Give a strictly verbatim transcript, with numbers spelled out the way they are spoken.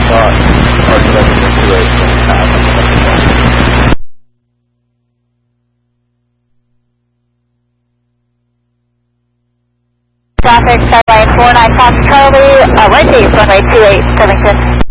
thought our seven two eight was passed. Traffic, Starlight four nine Fox Charlie, uh, right to runway two eight, Covington.